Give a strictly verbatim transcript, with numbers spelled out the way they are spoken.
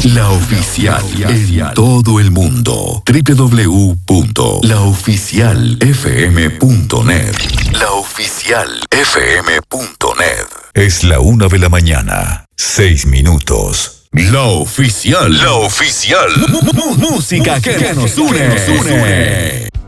La Oficial en todo el mundo. doble u doble u doble u punto la oficial f m punto net. la oficial f m punto net. Es la una de la mañana. Seis minutos. La Oficial. La Oficial. Música que nos une.